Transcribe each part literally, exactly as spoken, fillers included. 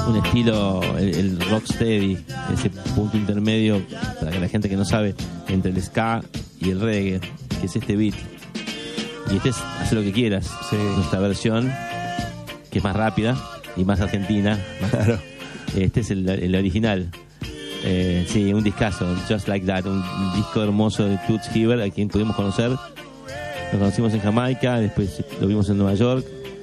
un estilo, el, el rocksteady, ese punto intermedio, para que la gente que no sabe, entre el ska y el reggae, que es este beat. Y este es Haz lo que quieras, sí. Nuestra versión, que es más rápida y más argentina. Más, claro. Este es el, el original. Eh, sí, un discazo, Just Like That, un disco hermoso de Toots Hibbert, a quien pudimos conocer. Lo conocimos en Jamaica, después lo vimos en Nueva York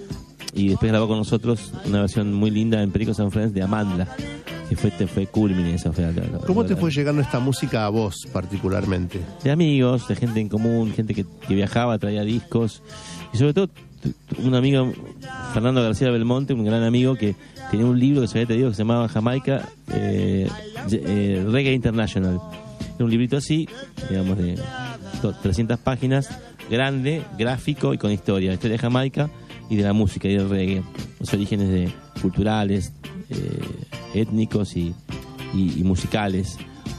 y después grabó con nosotros una versión muy linda en Pericos and Friends de Amanda, que fue, fue culmine esa. Fue, la, la, ¿Cómo la, te la, fue llegando esta música a vos particularmente? De amigos, de gente en común, gente que, que viajaba, traía discos y sobre todo un amigo, Fernando García Belmonte, un gran amigo que tenía un libro que se había traído que se llamaba Jamaica eh, eh, Reggae International. Era un librito así, digamos de trescientas páginas, grande, gráfico y con historia, la historia de Jamaica y de la música y del reggae, los orígenes de, culturales, eh, étnicos y, y, y musicales.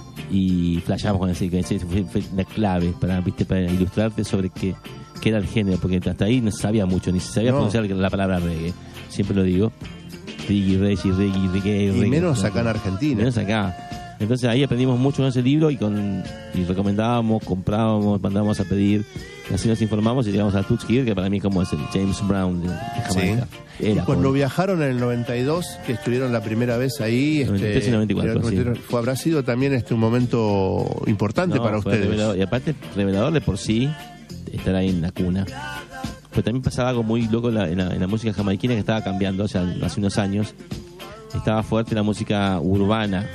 Y flasheamos con ese, que ese fue, fue la clave para, ¿viste? Para ilustrarte sobre qué, qué era el género, porque hasta ahí no se sabía mucho, ni se sabía no. pronunciar la palabra reggae. Siempre lo digo, reggae, reggae, reggae, reggae. Y reggae, menos ¿no? acá en Argentina. Menos acá. Entonces ahí aprendimos mucho con ese libro y con y recomendábamos, comprábamos, mandábamos a pedir, y así nos informamos y llegamos a Toots Hibbert, que para mí como es el James Brown de, de Jamaica. Sí. Era, y cuando por... viajaron en el noventa y dos, que estuvieron la primera vez ahí, noventa y tres este, y noventa y cuatro, fue, sí. fue, habrá sido también este un momento importante no, para fue ustedes. Revelador. Y aparte revelador de por sí estar ahí en la cuna. Pero también pasaba algo muy loco en la, en la, en la música jamaiquina que estaba cambiando, o sea, hace unos años estaba fuerte la música urbana,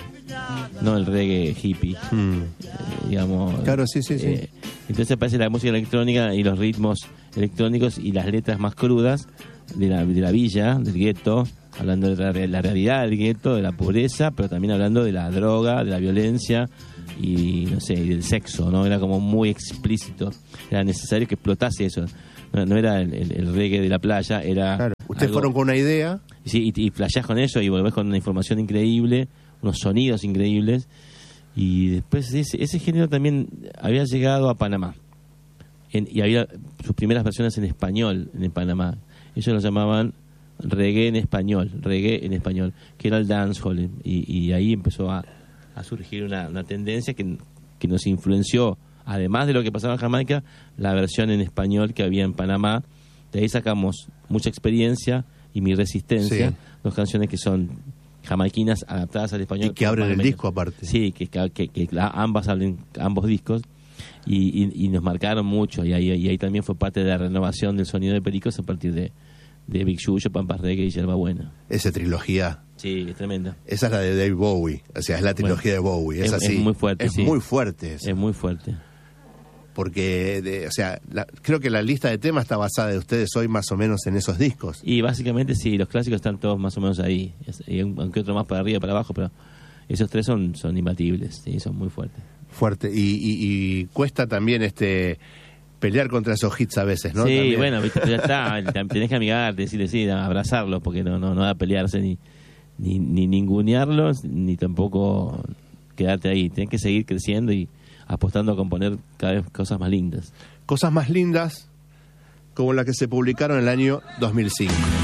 no el reggae hippie, mm. eh, digamos. Claro, sí, sí, sí. Eh, entonces aparece la música electrónica y los ritmos electrónicos y las letras más crudas de la, de la villa, del gueto, hablando de la, la realidad del gueto, de la pobreza, pero también hablando de la droga, de la violencia y, no sé, y del sexo, ¿no? Era como muy explícito. Era necesario que explotase eso. No, no era el, el, el reggae de la playa, era... Claro. Ustedes algo, fueron con una idea. Sí, y, y flashás con eso y volvés con una información increíble, unos sonidos increíbles. Y después ese, ese género también había llegado a Panamá. En, y había sus primeras versiones en español en Panamá. Ellos lo llamaban reggae en español, reggae en español, que era el dancehall. Y, y ahí empezó a, a surgir una, una tendencia que, que nos influenció, además de lo que pasaba en Jamaica, la versión en español que había en Panamá. De ahí sacamos mucha experiencia y Mi Resistencia, sí. Dos canciones que son jamaiquinas adaptadas al español. Y que abren el disco aparte. Sí, que, que, que, que ambas hablen, ambos discos. Y, y, y nos marcaron mucho. Y ahí, y ahí también fue parte de la renovación del sonido de Pericos a partir de, de Big Yuyo, Pampas Reggae y Yerba Buena. Esa trilogía. Sí, es tremenda. Esa es la de David Bowie. O sea, es la trilogía bueno, de Bowie. Es, es así. Es muy fuerte. Es sí. muy fuerte. Eso. Es muy fuerte. Porque, de, o sea, la, creo que la lista de temas está basada de ustedes hoy más o menos en esos discos. Y básicamente sí, los clásicos están todos más o menos ahí. Y aunque otro más para arriba y para abajo, pero esos tres son, son imbatibles, sí, son muy fuertes. Fuerte. Y, y, y cuesta también este pelear contra esos hits a veces, ¿no? Sí, también. Bueno, ¿viste? Ya está. Tenés que amigarte, decirle sí, abrazarlos, porque no, no, no da a pelearse ni, ni, ni ningunearlos, ni tampoco quedarte ahí. Tenés que seguir creciendo y apostando a componer cada vez cosas más lindas. Cosas más lindas como las que se publicaron en el año dos mil cinco.